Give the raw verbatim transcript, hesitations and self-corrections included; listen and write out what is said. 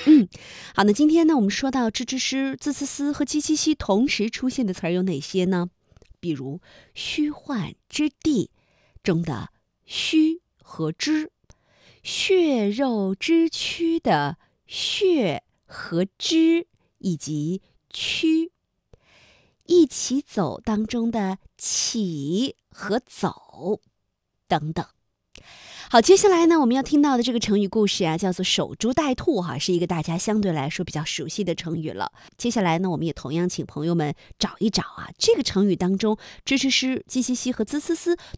嗯，好，那今天呢，我们说到吱吱吱、滋滋滋和叽叽叽同时出现的词儿有哪些呢？比如虚幻之地中的虚和之，血肉之躯的血和之，以及躯，一起走当中的起和走等等。好，接下来呢，我们要听到的这个成语故事啊，叫做守株待兔哈，是一个大家相对来说比较熟悉的成语了。接下来呢，我们也同样请朋友们找一找啊，这个成语当中，吱吱吱、叽叽叽和滋滋滋